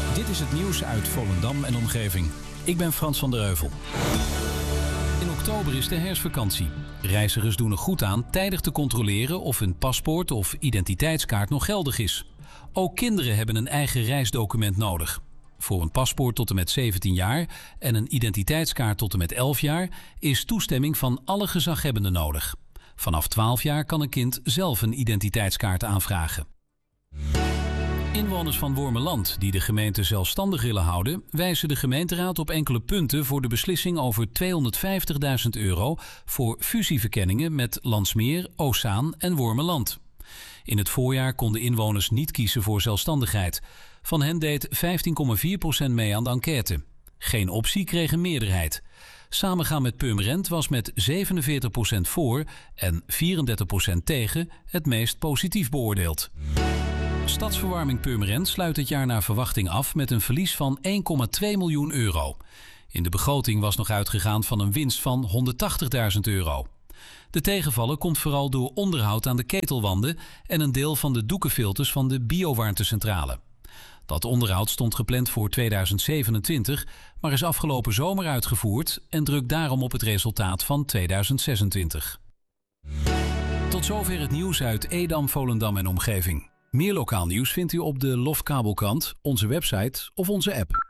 Dit is het nieuws uit Volendam en omgeving. Ik ben Frans van der Heuvel. In oktober is de herfstvakantie. Reizigers doen er goed aan tijdig te controleren of hun paspoort of identiteitskaart nog geldig is. Ook kinderen hebben een eigen reisdocument nodig. Voor een paspoort tot en met 17 jaar en een identiteitskaart tot en met 11 jaar is toestemming van alle gezaghebbenden nodig. Vanaf 12 jaar kan een kind zelf een identiteitskaart aanvragen. Inwoners van Wormerland die de gemeente zelfstandig willen houden, wijzen de gemeenteraad op enkele punten voor de beslissing over €250.000 voor fusieverkenningen met Landsmeer, Oostzaan en Wormerland. In het voorjaar konden inwoners niet kiezen voor zelfstandigheid. Van hen deed 15,4% mee aan de enquête. Geen optie kreeg een meerderheid. Samengaan met Purmerend was met 47% voor en 34% tegen het meest positief beoordeeld. Stadsverwarming Purmerend sluit het jaar naar verwachting af met een verlies van €1,2 miljoen. In de begroting was nog uitgegaan van een winst van €180.000. De tegenvaller komt vooral door onderhoud aan de ketelwanden en een deel van de doekenfilters van de biowarmtecentrale. Dat onderhoud stond gepland voor 2027, maar is afgelopen zomer uitgevoerd en drukt daarom op het resultaat van 2026. Tot zover het nieuws uit Edam, Volendam en omgeving. Meer lokaal nieuws vindt u op de LOF Kabelkrant, onze website of onze app.